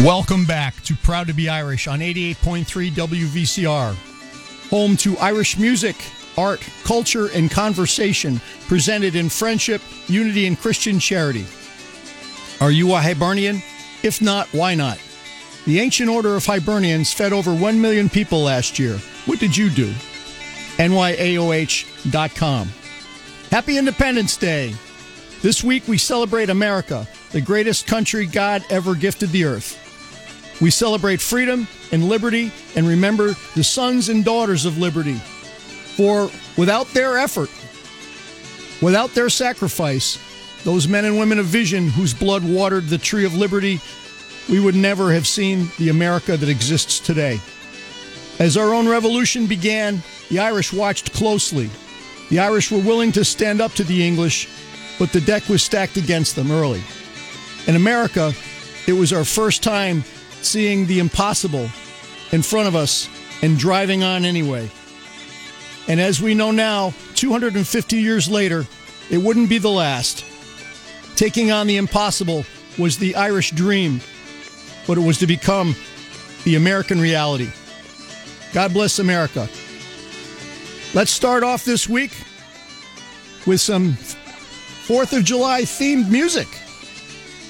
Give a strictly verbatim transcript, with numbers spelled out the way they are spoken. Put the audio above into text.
Welcome back to Proud to be Irish on eighty-eight point three W V C R, home to Irish music, art, culture, and conversation presented in friendship, unity, and Christian charity. Are you a Hibernian? If not, why not? The Ancient Order of Hibernians fed over one million people last year. What did you do? N Y A O H dot com. Happy Independence Day! This week we celebrate America, the greatest country God ever gifted the earth. We celebrate freedom and liberty and remember the sons and daughters of liberty. For without their effort, without their sacrifice, those men and women of vision whose blood watered the tree of liberty, we would never have seen the America that exists today. As our own revolution began, the Irish watched closely. The Irish were willing to stand up to the English, but the deck was stacked against them early. In America, it was our first time seeing the impossible in front of us and driving on anyway. And as we know now, two hundred fifty years later, it wouldn't be the last. Taking on the impossible was the Irish dream, but it was to become the American reality. God bless America. Let's start off this week with some fourth of July themed music.